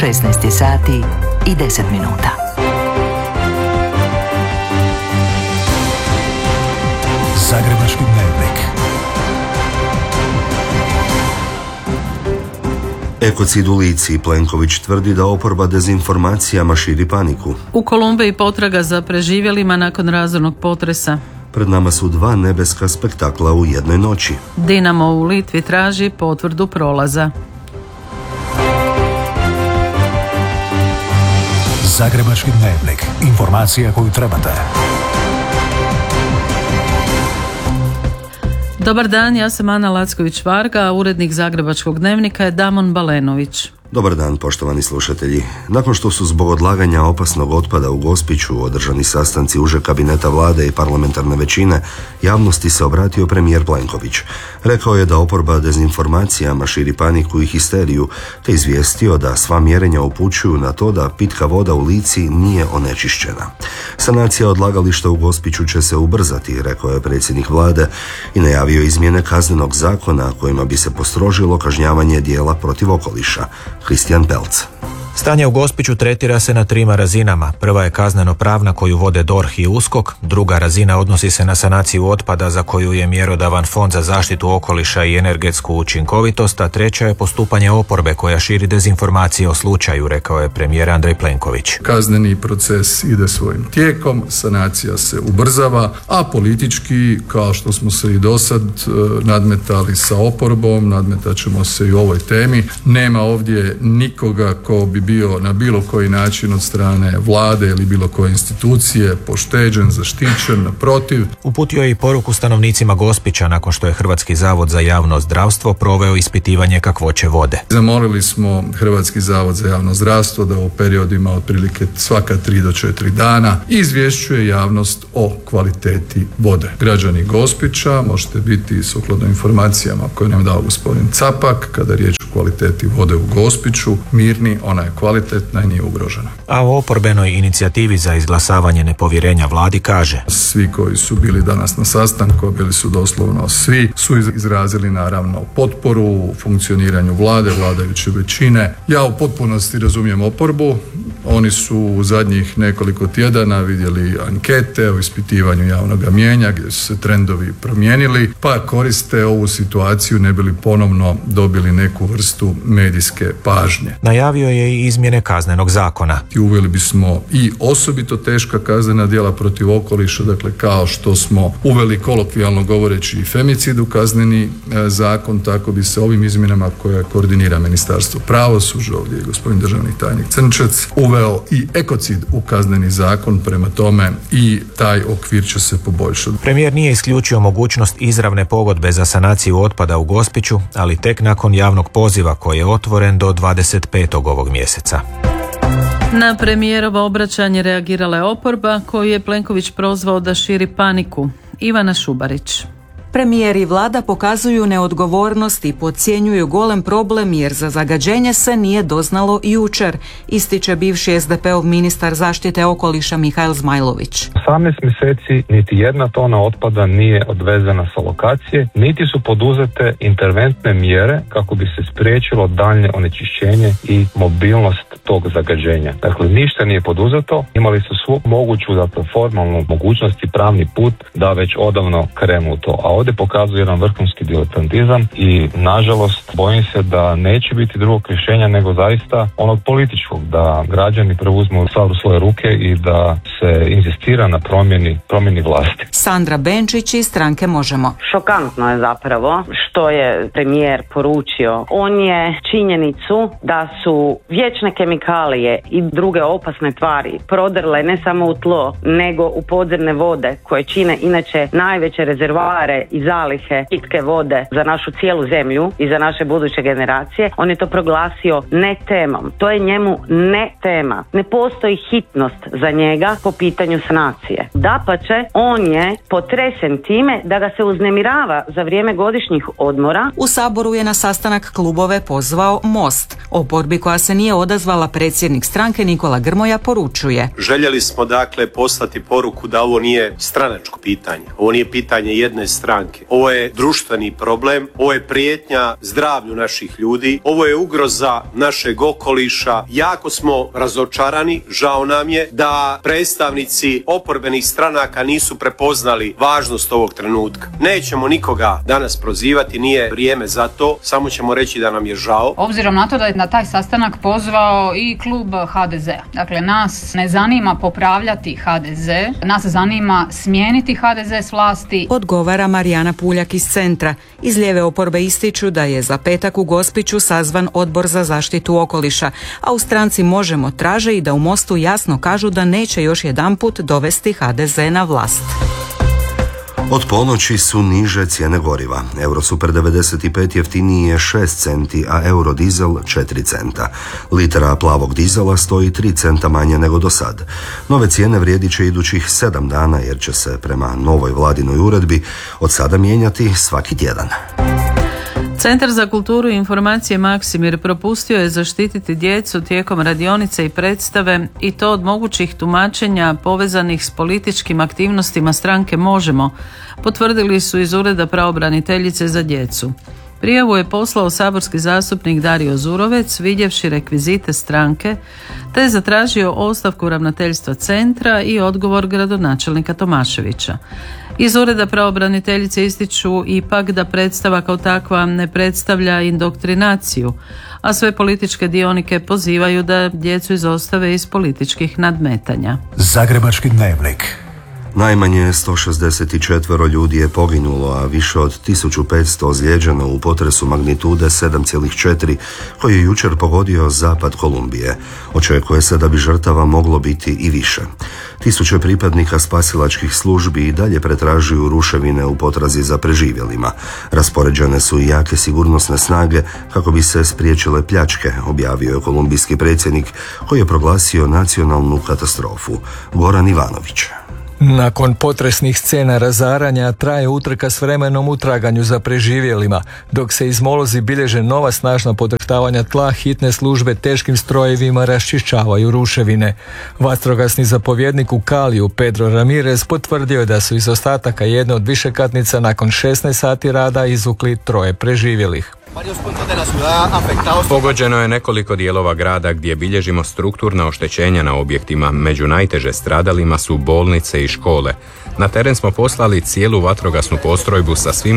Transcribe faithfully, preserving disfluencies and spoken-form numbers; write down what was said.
šesnaest sati i deset minuta. Zagrebački dnevnik. Ekocid u Lici. Plenković tvrdi da oporba dezinformacijama širi paniku. U Kolumbiji potraga za preživjelima nakon razornog potresa. Pred nama su dva nebeska spektakla u jednoj noći. Dinamo u Litvi traži potvrdu prolaza. Zagrebački dnevnik. Informacija koju trebate. Dobar dan, ja sam Ana Lacković-Varga, a urednik Zagrebačkog dnevnika je Damon Balenović. Dobar dan, poštovani slušatelji. Nakon što su zbog odlaganja opasnog otpada u Gospiću održani sastanci užeg kabineta vlade i parlamentarne većine, javnosti se obratio premijer Plenković. Rekao je da oporba dezinformacijama širi paniku i histeriju, te izvijestio da sva mjerenja upućuju na to da pitka voda u Lici nije onečišćena. Sanacija odlagališta u Gospiću će se ubrzati, rekao je predsjednik vlade i najavio izmjene kaznenog zakona kojima bi se postrožilo kažnjavanje djela protiv okoliša. Kristijan Pelc. Stanje u Gospiću tretira se na trima razinama. Prva je kazneno-pravna koju vode D O R H i U S K O K, druga razina odnosi se na sanaciju otpada za koju je mjerodavan Fond za zaštitu okoliša i energetsku učinkovitost, a treća je postupanje oporbe koja širi dezinformacije o slučaju, rekao je premijer Andrej Plenković. Kazneni proces ide svojim tijekom, sanacija se ubrzava, a politički, kao što smo se i dosad nadmetali sa oporbom, nadmetat ćemo se i u ovoj temi. Nema ovdje nikoga ko bi bio na bilo koji način od strane vlade ili bilo koje institucije pošteđen, zaštićen, naprotiv. Uputio je i poruku stanovnicima Gospića nakon što je Hrvatski zavod za javno zdravstvo proveo ispitivanje kakvoće vode. Zamolili smo Hrvatski zavod za javno zdravstvo da u periodima otprilike svaka tri do četiri dana izvješćuje javnost o kvaliteti vode. Građani Gospića možete biti sukladno informacijama koje nam dao gospodin Capak, kada je riječ o kvaliteti vode u Gospiću, mirni, ona je kvalitetna i nije ugrožena. A o oporbenoj inicijativi za izglasavanje nepovjerenja vladi kaže: svi koji su bili danas na sastanku, bili su doslovno svi, su izrazili naravno potporu funkcioniranju vlade, vladajuće većine. Ja u potpunosti razumijem oporbu. Oni su u zadnjih nekoliko tjedana vidjeli ankete o ispitivanju javnog mijenja gdje su se trendovi promijenili, pa koriste ovu situaciju ne bi li ponovno dobili neku vrstu medijske pažnje. Najavio je i izmjene kaznenog zakona. I uveli bismo i osobito teška kaznena djela protiv okoliša, dakle kao što smo uveli kolokvijalno govoreći i femicid u kazneni e, zakon, tako bi se ovim izmjenama koje koordinira Ministarstvo pravosuđa, ovdje je gospodin državni tajnik Crnčec, uveo i ekocid u kazneni zakon, prema tome i taj okvir će se poboljšati. Premijer nije isključio mogućnost izravne pogodbe za sanaciju otpada u Gospiću, ali tek nakon javnog poziva koji je otvoren do dvadeset petog ovog mjeseca. Na premijerovo obraćanje reagirala je oporba koju je Plenković prozvao da širi paniku. Ivana Šubarić. Premijer i vlada pokazuju neodgovornost i podcjenjuju golem problem jer za zagađenje se nije doznalo jučer, ističe bivši es de pe ov ministar zaštite okoliša Mihael Zmajlović. osamnaest mjeseci niti jedna tona otpada nije odvezena sa lokacije, niti su poduzete interventne mjere kako bi se spriječilo daljnje onečišćenje i mobilnost tog zagađenja. Dakle, ništa nije poduzeto, imali su svu moguću, dakle, formalnu mogućnost i pravni put da već odavno krenu u to. A ovdje pokazuje jedan vrhunski diletantizam i nažalost bojim se da neće biti drugog rješenja nego zaista onog političkog, da građani preuzmu stvar u svoje ruke i da se inzistira na promjeni, promjeni vlasti. Sandra Benčić iz stranke Možemo. Šokantno je zapravo što je premijer poručio. On je činjenicu da su vječne kemikalije i druge opasne tvari prodrle ne samo u tlo nego u podzemne vode koje čine inače najveće rezervoare i zalihe pitke vode za našu cijelu zemlju i za naše buduće generacije. On je to proglasio ne temom. To je njemu ne tema. Ne postoji hitnost za njega po pitanju sanacije. Dapače, on je potresen time da ga se uznemirava za vrijeme godišnjih odmora. U Saboru je na sastanak klubove pozvao Most. Oporbi koja se nije odazvala portala predsjednik stranke Nikola Grmoja poručuje. Željeli smo dakle poslati poruku da ovo nije stranačko pitanje, ovo nije pitanje jedne stranke, ovo je društveni problem, ovo je prijetnja zdravlju naših ljudi, ovo je ugroza našeg okoliša. Jako smo razočarani, žao nam je da predstavnici oporbenih stranaka nisu prepoznali važnost ovog trenutka. Nećemo nikoga danas prozivati, nije vrijeme za to, samo ćemo reći da nam je žao. Obzirom na to da je na taj sastanak pozvao i klub ha de zea. Dakle, nas ne zanima popravljati ha de ze, nas zanima smijeniti ha de ze s vlasti. Odgovara Marijana Puljak iz Centra. Iz lijeve oporbe ističu da je za petak u Gospiću sazvan Odbor za zaštitu okoliša, a u stranci Možemo traže i da u Mostu jasno kažu da neće još jedanput dovesti ha de ze na vlast. Od ponoći su niže cijene goriva. Eurosuper devedeset pet jeftiniji je šest centi, a Eurodizel četiri centa. Litra plavog dizela stoji tri centa manje nego do sad. Nove cijene vrijedit će idućih sedam dana jer će se prema novoj vladinoj uredbi od sada mijenjati svaki tjedan. Centar za kulturu i informacije Maksimir propustio je zaštititi djecu tijekom radionice i predstave i to od mogućih tumačenja povezanih s političkim aktivnostima stranke Možemo, potvrdili su iz Ureda pravobraniteljice za djecu. Prijavu je poslao saborski zastupnik Dario Zurovec vidjevši rekvizite stranke te je zatražio ostavku ravnateljstva centra i odgovor gradonačelnika Tomaševića. Iz Ureda pravobraniteljice ističu ipak da predstava kao takva ne predstavlja indoktrinaciju, a sve političke dionike pozivaju da djecu izostave iz političkih nadmetanja. Zagrebački dnevnik. Najmanje sto šezdeset četiri ljudi je poginulo, a više od tisuću petsto ozlijeđeno u potresu magnitude sedam zarez četiri koji je jučer pogodio zapad Kolumbije. Očekuje se da bi žrtava moglo biti i više. Tisuće pripadnika spasilačkih službi i dalje pretražuju ruševine u potrazi za preživjelima. Raspoređene su i jake sigurnosne snage kako bi se spriječile pljačke, objavio je kolumbijski predsjednik koji je proglasio nacionalnu katastrofu. Goran Ivanović. Nakon potresnih scena razaranja traje utrka s vremenom u traganju za preživjelima. Dok se iz Molozi bilježe nova snažna podrhtavanja tla, hitne službe teškim strojevima raščišćavaju ruševine. Vatrogasni zapovjednik u Kaliju Pedro Ramirez potvrdio je da su iz ostataka jedne od višekatnica nakon šesnaest sati rada izvukli troje preživjelih. Pogođeno je nekoliko dijelova grada gdje bilježimo strukturna oštećenja na objektima. Među najteže stradalima su bolnice i škole. Na teren smo poslali cijelu vatrogasnu postrojbu sa svim